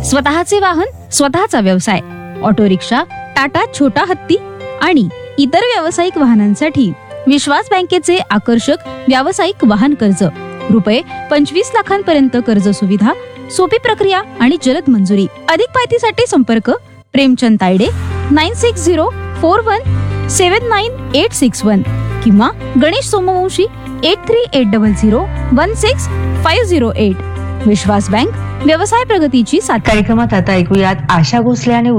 स्वतःचे वाहन, स्वतःचा व्यवसाय, ऑटो रिक्षा, टाटा छोटा हत्ती आणि इतर व्यावसायिक वाहनांसाठी विश्वास बँकेचे आकर्षक व्यावसायिक वाहन कर्ज, रुपये 25 लाखांपर्यंत कर्ज सुविधा, सोपी प्रक्रिया आणि जलद मंजुरी. अधिक माहितीसाठी संपर्क प्रेमचंद तायडे 9604179861 किंवा गणेश सोमवंशी 8380016508. विश्वास बँक, व्यवसाय प्रगतीची साथ. कार्यक्रमात आता ऐकूयात आशा भोसले आणि